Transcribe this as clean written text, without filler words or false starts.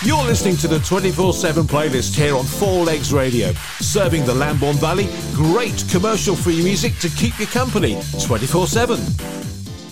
You're listening to the 24/7 playlist here on Four Legs Radio, serving the Lambourne Valley. Great commercial-free music to keep you company 24/7.